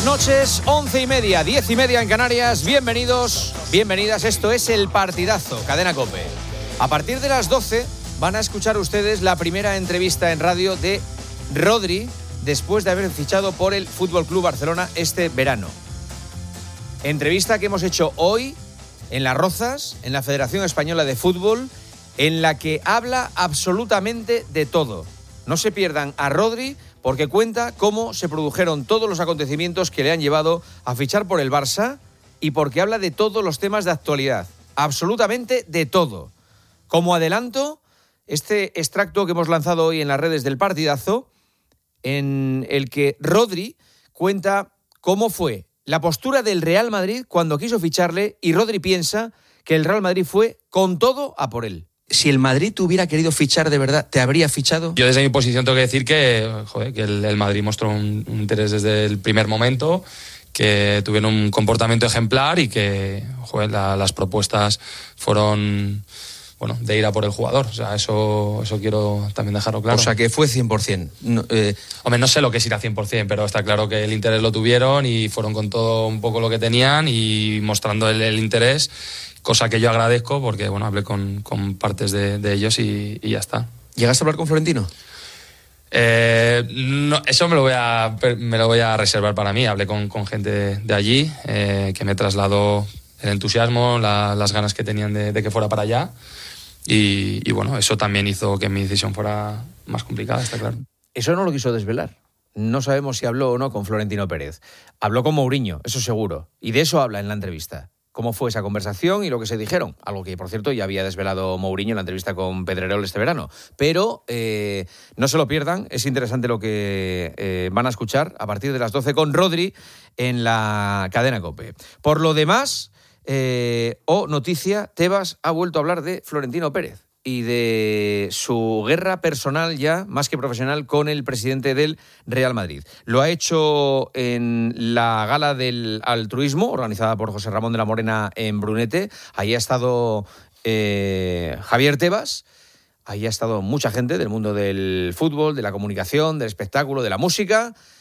noches, 11:30, 10:30 en Canarias. Bienvenidos, bienvenidas. Esto es El Partidazo, Cadena COPE. A partir de las 12 van a escuchar ustedes la primera entrevista en radio de Rodri después de haber fichado por el Fútbol Club Barcelona este verano. Entrevista que hemos hecho hoy en Las Rozas, en la Federación Española de Fútbol, en la que habla absolutamente de todo. No se pierdan a Rodri, porque cuenta cómo se produjeron todos los acontecimientos que le han llevado a fichar por el Barça y porque habla de todos los temas de actualidad, absolutamente de todo. Como adelanto, este extracto que hemos lanzado hoy en las redes del Partidazo, en el que Rodri cuenta cómo fue la postura del Real Madrid cuando quiso ficharle, y Rodri piensa que el Real Madrid fue con todo a por él. Si el Madrid te hubiera querido fichar de verdad, ¿te habría fichado? Yo desde mi posición tengo que decir que el Madrid mostró un interés desde el primer momento, que tuvieron un comportamiento ejemplar y que las propuestas fueron de ir a por el jugador. O sea, eso quiero también dejarlo claro. O sea, que fue 100%. Hombre, no sé lo que es ir a 100%, pero está claro que el interés lo tuvieron y fueron con todo un poco lo que tenían y mostrando el interés, cosa que yo agradezco porque hablé con partes de ellos y ya está. ¿Llegaste a hablar con Florentino? No, eso me lo voy a reservar para mí. Hablé con gente de allí que me trasladó el entusiasmo, las ganas que tenían de que fuera para allá. Y eso también hizo que mi decisión fuera más complicada, está claro. Eso no lo quiso desvelar. No sabemos si habló o no con Florentino Pérez. Habló con Mourinho, eso seguro. Y de eso habla en la entrevista. Cómo fue esa conversación y lo que se dijeron. Algo que, por cierto, ya había desvelado Mourinho en la entrevista con Pedrerol este verano. Pero no se lo pierdan. Es interesante lo que van a escuchar a partir de las 12 con Rodri en la cadena COPE. Por lo demás, noticia, Tebas ha vuelto a hablar de Florentino Pérez y de su guerra personal ya, más que profesional, con el presidente del Real Madrid. Lo ha hecho en la gala del altruismo, organizada por José Ramón de la Morena en Brunete. Ahí ha estado Javier Tebas, ahí ha estado mucha gente del mundo del fútbol, de la comunicación, del espectáculo, de la música.